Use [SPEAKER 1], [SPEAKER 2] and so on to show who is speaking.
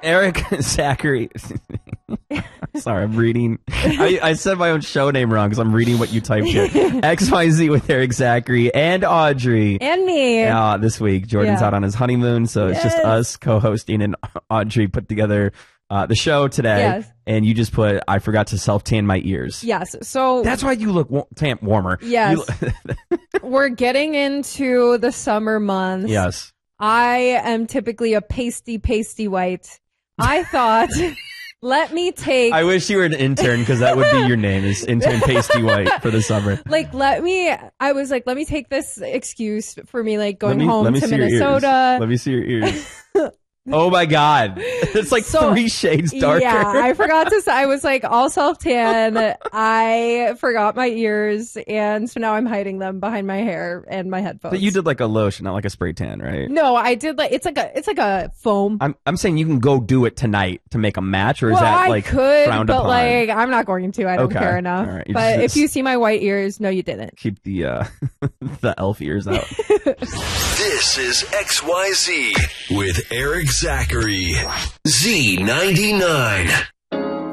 [SPEAKER 1] Eric Zachary. Sorry, I'm reading. I said my own show name wrong because I'm reading what you typed here. XYZ with Eric Zachary and Audrey.
[SPEAKER 2] And me.
[SPEAKER 1] This week. Jordan's out on his honeymoon, so it's just us co-hosting, and Audrey put together the show today.
[SPEAKER 2] Yes.
[SPEAKER 1] And you just put, I forgot to self-tan my ears.
[SPEAKER 2] Yes. So
[SPEAKER 1] that's why you look warmer.
[SPEAKER 2] Yes. We're getting into the summer months.
[SPEAKER 1] Yes.
[SPEAKER 2] I am typically a pasty white. I thought, let me take...
[SPEAKER 1] I wish you were an intern because that would be your name, is intern pasty white for the summer.
[SPEAKER 2] I was like, let me take this excuse for me going home to Minnesota.
[SPEAKER 1] Let me see your ears. Oh my God. It's like 3 shades darker.
[SPEAKER 2] Yeah, I forgot to say, I was like all self-tan. I forgot my ears, and so now I'm hiding them behind my hair and my headphones.
[SPEAKER 1] But you did like a lotion, not like a spray tan, right?
[SPEAKER 2] No, I did it's like a foam.
[SPEAKER 1] I'm saying you can go do it tonight to make a match, or is that like frowned upon?
[SPEAKER 2] I'm not going to. I don't care enough.
[SPEAKER 1] Right.
[SPEAKER 2] But if you see my white ears, no, you didn't.
[SPEAKER 1] Keep the the elf ears out.
[SPEAKER 3] This is XYZ with Eric Zachary. Z99.